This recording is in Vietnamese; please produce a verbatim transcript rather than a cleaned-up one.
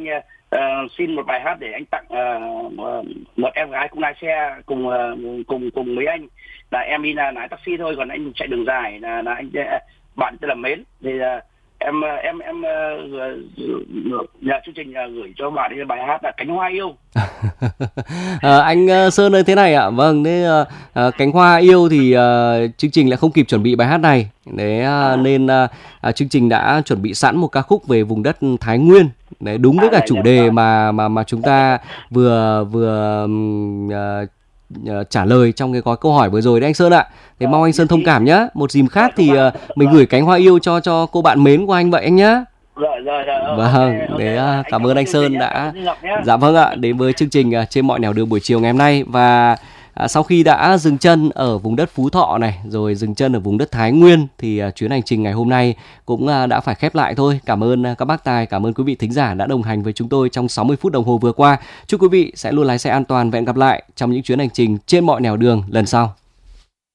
uh, xin một bài hát để anh tặng uh, một em gái cũng lái xe cùng uh, cùng cùng với anh. Là em đi là lái taxi thôi, còn anh chạy đường dài là, là anh bạn tên là Mến. Thì uh, em em em uh, nhờ chương trình uh, gửi cho bạn ấy bài hát là Cánh Hoa Yêu. à, anh uh, Sơn ơi, thế này ạ, vâng, thế uh, uh, Cánh Hoa Yêu thì uh, chương trình lại không kịp chuẩn bị bài hát này, đấy uh, à. nên uh, uh, chương trình đã chuẩn bị sẵn một ca khúc về vùng đất Thái Nguyên, đấy đúng với cả chủ đề mà mà mà chúng ta vừa vừa uh, Uh, trả lời trong cái gói câu hỏi vừa rồi đấy anh Sơn ạ. Thế mong anh Sơn thông cảm nhé. Một dìm khác thì uh, mình gửi Cánh Hoa Yêu cho cho cô bạn mến của anh vậy anh nhé. Rồi rồi rồi. Vâng, để uh, cảm ơn anh Sơn đã dạ vâng ạ, đến với chương trình uh, trên mọi nẻo đường buổi chiều ngày hôm nay. Và uh, sau khi đã dừng chân ở vùng đất Phú Thọ này, rồi dừng chân ở vùng đất Thái Nguyên, thì uh, chuyến hành trình ngày hôm nay cũng uh, đã phải khép lại thôi. Cảm ơn uh, các bác tài, cảm ơn quý vị thính giả đã đồng hành với chúng tôi trong sáu mươi phút đồng hồ vừa qua. Chúc quý vị sẽ luôn lái xe an toàn và hẹn gặp lại trong những chuyến hành trình trên mọi nẻo đường lần sau.